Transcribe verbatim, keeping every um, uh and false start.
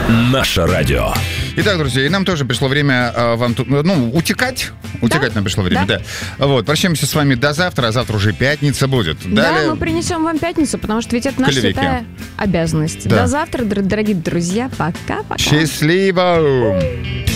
Наше радио. Итак, друзья, и нам тоже пришло время э, вам тут, ну, утекать. Утекать да? нам пришло время, да. да. Вот, прощаемся с вами до завтра, а завтра уже пятница будет. Далее... Да, мы принесем вам пятницу, потому что ведь это наша святая обязанность. Да. До завтра, дорогие друзья. Пока-пока. Счастливо!